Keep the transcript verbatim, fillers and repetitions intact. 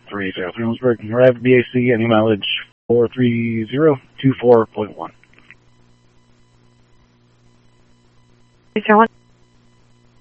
three South Reynoldsburg. Arrived B A C, any mileage four three zero two four point one. three zero one.